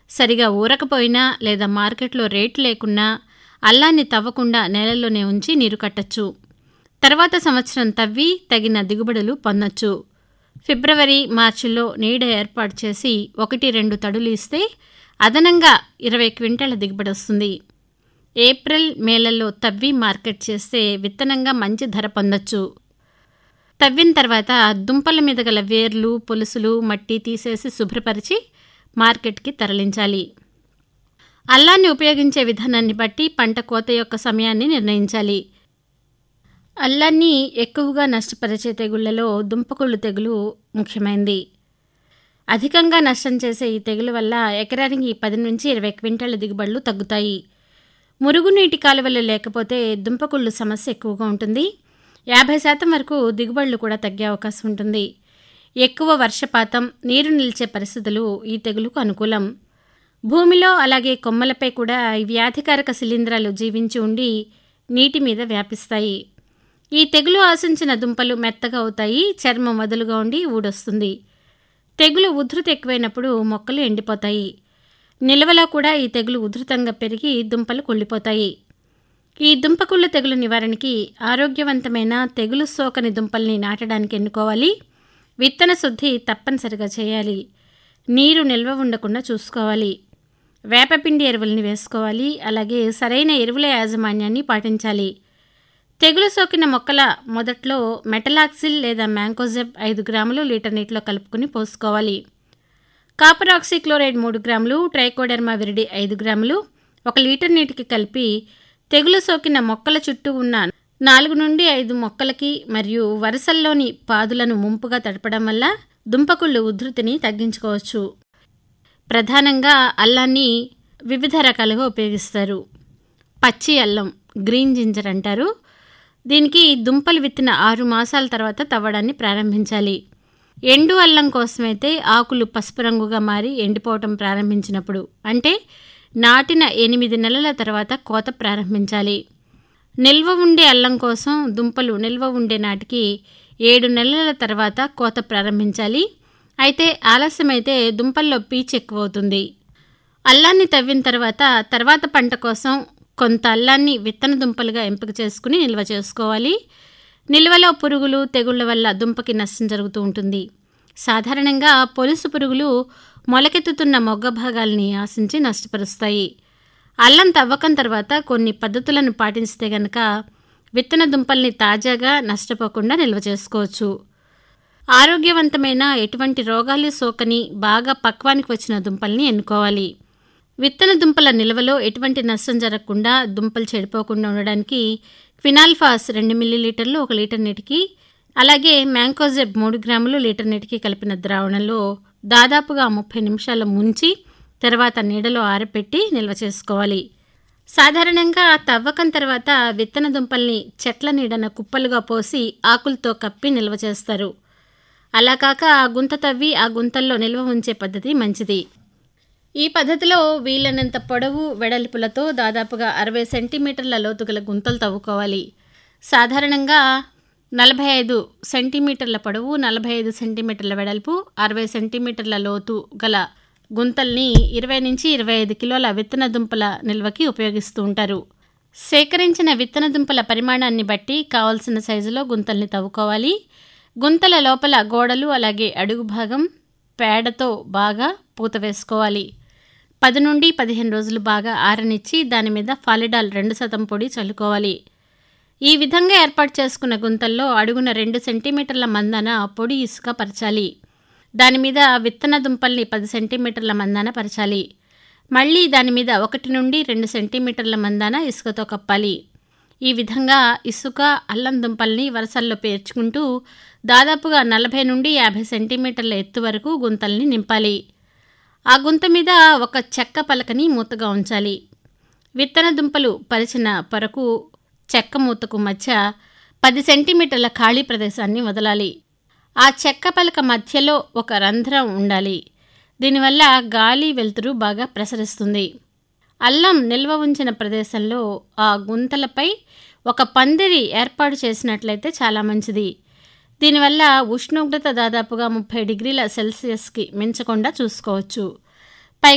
సరిగా ఊరకపోయినా లేదా మార్కెట్లో రేటు లేకున్నా అల్లాన్ని తవ్వకుండా నేలల్లోనే ఉంచి నీరు కట్టచ్చు. తర్వాత సంవత్సరం తవ్వి తగిన దిగుబడులు పొందొచ్చు. ఫిబ్రవరి, మార్చిలో నీడ ఏర్పాటు చేసి 1-2 తడులు ఇస్తే అదనంగా 20 క్వింటాల దిగుబడి వస్తుంది. ఏప్రిల్, మేలలో తవ్వి మార్కెట్ చేస్తే విత్తనంగా మంచి ధర పొందొచ్చు. తవ్విన తర్వాత దుంపల మీద గల వేర్లు, పొలుసులు, మట్టి తీసేసి శుభ్రపరిచి మార్కెట్కి తరలించాలి. అల్లాన్ని ఉపయోగించే విధానాన్ని బట్టి పంట కోత యొక్క సమయాన్ని నిర్ణయించాలి. అల్లాన్ని ఎక్కువగా నష్టపరిచే తెగుళ్లలో దుంపకుళ్ళు తెగులు ముఖ్యమైనది. అధికంగా నష్టం చేసే ఈ తెగులు వల్ల ఎకరానికి 10-20 క్వింటాల దిగుబడులు తగ్గుతాయి. మురుగునీటి కాలువలు లేకపోతే దుంపకుళ్ళు సమస్య ఎక్కువగా ఉంటుంది. 50% వరకు దిగుబడులు కూడా తగ్గే అవకాశం ఉంటుంది. ఎక్కువ వర్షపాతం, నీరు నిలిచే పరిస్థితులు ఈ తెగులుకు అనుకూలం. భూమిలో అలాగే కొమ్మలపై కూడా ఈ వ్యాధికారక శిలీంధ్రాలు జీవించి ఉండి నీటి మీద వ్యాపిస్తాయి. ఈ తెగులు ఆశించిన దుంపలు మెత్తగా అవుతాయి, చర్మం వదులుగా ఉండి ఊడొస్తుంది. తెగులు ఉధృతి ఎక్కువైనప్పుడు మొక్కలు ఎండిపోతాయి. నిల్వలో కూడా ఈ తెగులు ఉధృతంగా పెరిగి దుంపలు కుళ్ళిపోతాయి. ఈ దుంపకుళ్ళు తెగులు నివారణకి ఆరోగ్యవంతమైన తెగులు సోకని దుంపల్ని నాటడానికి ఎన్నుకోవాలి. విత్తన శుద్ధి తప్పనిసరిగా చేయాలి. నీరు నిల్వ ఉండకుండా చూసుకోవాలి. వేపపిండి ఎరువుల్ని వేసుకోవాలి. అలాగే సరైన ఎరువుల యాజమాన్యాన్ని పాటించాలి. తెగులు సోకిన మొక్కల మొదట్లో మెటలాక్సిల్ లేదా మ్యాంకోజెబ్ 5 గ్రాములు లీటర్ నీటిలో కలుపుకుని పోసుకోవాలి. కాపర్ ఆక్సీక్లోరైడ్ 3 గ్రాములు, ట్రైకోడెర్మా విరిడి 5 గ్రాములు 1 లీటర్ నీటికి కలిపి తెగులు సోకిన మొక్కల చుట్టూ ఉన్న 4-5 మొక్కలకి మరియు వరుసల్లోని పాదులను ముంపుగా తడపడం వల్ల దుంపకుళ్ళు ఉధృతిని తగ్గించుకోవచ్చు. ప్రధానంగా అల్లాన్ని వివిధ రకాలుగా ఉపయోగిస్తారు. పచ్చి అల్లం, గ్రీన్ జింజర్ అంటారు. దీనికి దుంపలు విత్తిన 6 మాసాల తర్వాత తవ్వడాన్ని ప్రారంభించాలి. ఎండు అల్లం కోసమైతే ఆకులు పసుపు రంగుగా మారి ఎండిపోవటం ప్రారంభించినప్పుడు, అంటే నాటిన 8 నెలల తర్వాత కోత ప్రారంభించాలి. నిల్వ ఉండే అల్లం కోసం దుంపలు నిల్వ ఉండే నాటికి 7 నెలల తర్వాత కోత ప్రారంభించాలి. అయితే ఆలస్యమైతే దుంపల్లో పీచు ఎక్కువవుతుంది. అల్లాన్ని తవ్విన తర్వాత పంట కోసం కొంత అల్లాన్ని విత్తన దుంపలుగా ఎంపిక చేసుకుని నిల్వ చేసుకోవాలి. నిల్వలో పురుగులు, తెగుళ్ల వల్ల దుంపకి నష్టం జరుగుతూ ఉంటుంది. సాధారణంగా పొలుసు పురుగులు మొలకెత్తుతున్న మొగ్గ భాగాల్ని ఆశించి నష్టపరుస్తాయి. అల్లం తవ్వకం తర్వాత కొన్ని పద్ధతులను పాటిస్తే గనక విత్తన దుంపల్ని తాజాగా నష్టపోకుండా నిల్వ చేసుకోవచ్చు. ఆరోగ్యవంతమైన ఎటువంటి రోగాలు సోకని బాగా పక్వానికి వచ్చిన దుంపల్ని ఎన్నుకోవాలి. విత్తన దుంపల నిల్వలో ఎటువంటి నష్టం జరగకుండా, దుంపలు చెడిపోకుండా ఉండడానికి క్వినాల్ఫాస్ 2 మిల్లీలీటర్లు 1 లీటర్ నీటికి, అలాగే మ్యాంకోజెబ్ 3 గ్రాములు లీటర్ నీటికి కలిపిన ద్రావణంలో దాదాపుగా 30 నిమిషాలు ముంచి తర్వాత నీడలో ఆరపెట్టి నిల్వ చేసుకోవాలి. సాధారణంగా తవ్వకం తర్వాత విత్తన దుంపల్ని చెట్ల నీడన కుప్పలుగా పోసి ఆకులతో కప్పి నిల్వ చేస్తారు. అలా కాక ఆ గుంత తవ్వి ఆ గుంతల్లో నిల్వ ఉంచే పద్ధతి మంచిది. ఈ పద్ధతిలో వీలైనంత పొడవు, వెడల్పులతో దాదాపుగా 60 సెంటీమీటర్ల లోతుగల గుంతలు తవ్వుకోవాలి. సాధారణంగా 45 సెంటీమీటర్ల పొడవు, 45 సెంటీమీటర్ల వెడల్పు, 60 సెంటీమీటర్ల లోతు గల గుంతల్ని 20-25 కిలోల విత్తన దుంపల నిల్వకి ఉపయోగిస్తూ ఉంటారు. సేకరించిన విత్తన దుంపల పరిమాణాన్ని బట్టి కావలసిన సైజులో గుంతల్ని తవ్వుకోవాలి. గుంతల లోపల గోడలు అలాగే అడుగు భాగం పేడతో బాగా పూత వేసుకోవాలి. 10-15 రోజులు బాగా ఆరనిచ్చి దాని మీద ఫాలిడాల్ 2% పొడి చల్లుకోవాలి. ఈ విధంగా ఏర్పాటు చేసుకున్న గుంతల్లో అడుగున 2 సెంటీమీటర్ల మందాన పొడి ఇసుక పరచాలి. దానిమీద విత్తన దుంపల్ని 10 సెంటీమీటర్ల మందాన పరచాలి. మళ్లీ దానిమీద 1-2 సెంటీమీటర్ల మందాన ఇసుకతో కప్పాలి. ఈ విధంగా ఇసుక, అల్లం దుంపల్ని వరుసల్లో పేర్చుకుంటూ దాదాపుగా 40-50 సెంటీమీటర్ల ఎత్తు వరకు గుంతల్ని నింపాలి. ఆ గుంత మీద ఒక చెక్క పలకని మూతగా ఉంచాలి. విత్తన దుంపలు పరిచిన పొరకు చెక్క మూతకు మధ్య 10 సెంటీమీటర్ల ఖాళీ ప్రదేశాన్ని వదలాలి. ఆ చెక్క పలక మధ్యలో ఒక రంధ్రం ఉండాలి. దీనివల్ల గాలి, వెలుతురు బాగా ప్రసరిస్తుంది. అల్లం నిల్వ ఉంచిన ప్రదేశంలో ఆ గుంతలపై ఒక పందిరి ఏర్పాటు చేసినట్లయితే చాలా మంచిది. దీనివల్ల ఉష్ణోగ్రత దాదాపుగా 30 డిగ్రీల సెల్సియస్కి మించకుండా చూసుకోవచ్చు.